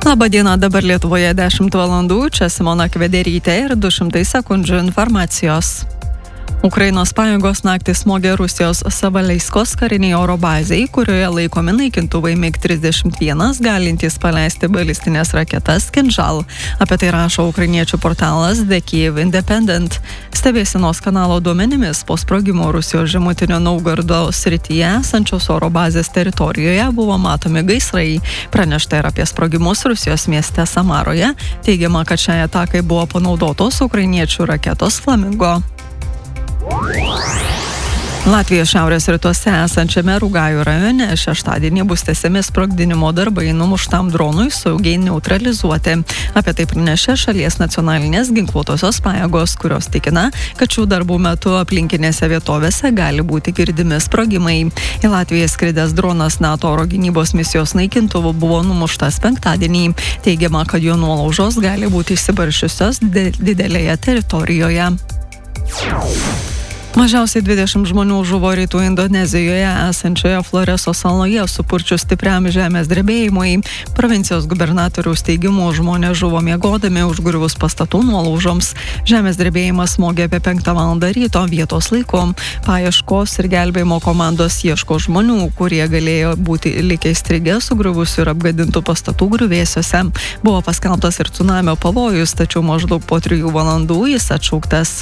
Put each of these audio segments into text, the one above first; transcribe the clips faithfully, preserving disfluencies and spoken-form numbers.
Labą dieną, dabar Lietuvoje dešimt valandų, čia Simona Kvederytė ir du šimtai sekundžių informacijos. Ukrainos pajėgos naktį smogė Rusijos Savaleiskos kariniai oro bazei, kurioje laikomi naikintuvai mig trisdešimt vienas, galintys paleisti balistinės raketas Kinžal. Apie tai rašo ukrainiečių portalas The Kyiv Independent. Stebėsenos kanalo duomenimis po sprogimo Rusijos žemutinio Naugardo srityje esančios oro bazės teritorijoje buvo matomi gaisrai. Pranešta ir apie sprogimus Rusijos mieste Samaroje. Teigiama, kad šiai atakai buvo panaudotos ukrainiečių raketos Flamingo. Latvijos šiaurės rytuose esančiame Rugajų rajone šeštadienį bus tęsiami sprogdinimo darbai numuštam dronui saugiai neutralizuoti. Apie tai pranešė šalies nacionalinės ginkluotosios pajėgos, kurios tikina, kad šių darbų metu aplinkinėse vietovėse gali būti girdimi sprogimai. Į Latviją skridęs dronas NATO oro gynybos misijos naikintuvu buvo numuštas penktadienį. Teigiama, kad jo nuolaužos gali būti išsibaršiusios didelėje teritorijoje. Mažiausiai dvidešimt žmonių žuvo rytų Indonezijoje esančioje Floreso saloje supurčius stipriam žemės drebėjimui. Provincijos gubernatoriaus teigimu žmonės žuvo miegodami užgriuvus pastatų nuolaužoms. Žemės drebėjimas smogė apie penktą valandą ryto vietos laiku. Paieškos ir gelbėjimo komandos ieško žmonių, kurie galėjo būti likę įstrigę sugriuvusių ir apgadintų pastatų griuvėsiuose. Buvo paskelbtas ir cunamio pavojus, tačiau maždaug po trijų valandų jis atšauktas.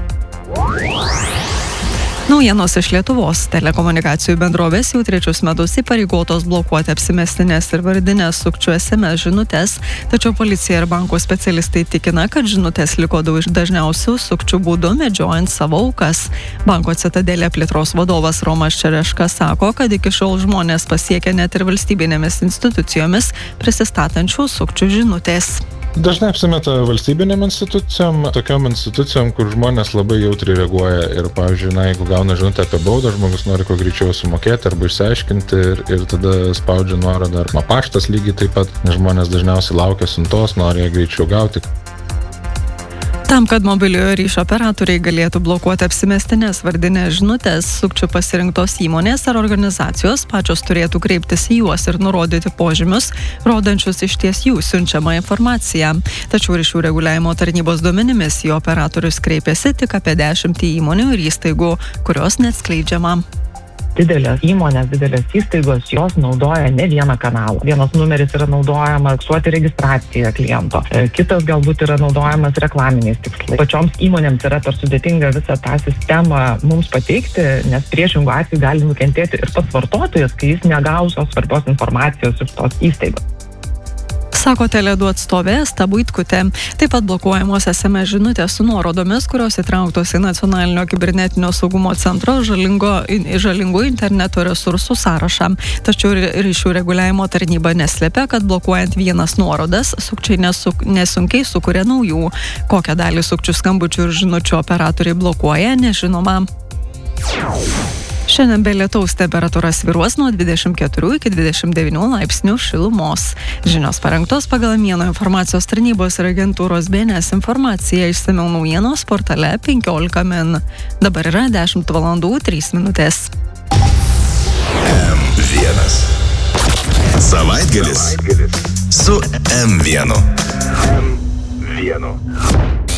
Naujienos iš Lietuvos. Telekomunikacijų bendrovės jau trečius metus įpareigotos blokuoti apsimestinės ir vardinės sukčių es em es žinutes, tačiau policija ir bankų specialistai tikina, kad žinutės liko dažniausių sukčių būdų medžiojant savo aukas. Banko Citadelė plėtros vadovas Romas Čereška sako, kad iki šiol žmonės pasiekia net ir valstybinėmis institucijomis prisistatančių sukčių žinutės. Dažnai apsimeta valstybinėm institucijom, tokiom institucijom, kur žmonės labai jautriai reaguoja ir, pavyzdžiui, na, jeigu gauna žinutę apie baudą, žmogus nori kuo greičiau sumokėti arba išsiaiškinti ir, ir tada spaudžia nuorodą, arba paštas lygiai taip pat, nes žmonės dažniausiai laukia siuntos, nori ją greičiau gauti. Tam, kad mobiliojo ryšio operatoriai galėtų blokuoti apsimestinės vardinės žinutės, sukčių pasirinktos įmonės ar organizacijos pačios turėtų kreiptis į juos ir nurodyti požymius, rodančius išties jų siunčiamą informaciją. Tačiau ryšių reguliavimo tarnybos duomenimis į operatorius kreipėsi tik apie dešimtį įmonių ir įstaigų, kurios neatskleidžiama. Didelės įmonės, didelės įstaigos, jos naudoja ne vieną kanalą. Vienas numeris yra naudojamas fiksuoti registraciją kliento, kitas galbūt yra naudojamas reklaminiais tikslais. Pačioms įmonėms yra per sudėtinga visą tą sistemą mums pateikti, nes priešingų atveju gali nukentėti ir pats vartotojas, kai jis negaus tos svarbios informacijos iš tos įstaigos. Sako Tele du atstovė Asta Buitkutė. Taip pat blokuojamos es em es žinutės su nuorodomis, kurios įtrauktos į Nacionalinio kibernetinio saugumo centro žalingo, žalingų interneto resursų sąrašą. Tačiau ryšių reguliavimo tarnyba neslėpia, kad blokuojant vienas nuorodas, sukčiai nesuk, nesunkiai sukuria naujų. Kokią dalį sukčių skambučių ir žinučių operatoriai blokuoja, nežinoma. Šiandien be lietaus temperatūra svyruos nuo dvidešimt keturių iki dvidešimt devynių laipsnių šilumos. Žinios parengtos pagal Mieno informacijos tarnybos ir agentūros B N S informaciją. Išsamiau naujienos portale penkiolika min. Dabar yra dešimt valandų trys minutės. M vienas. Savaitgalis su M vienu. M vienu.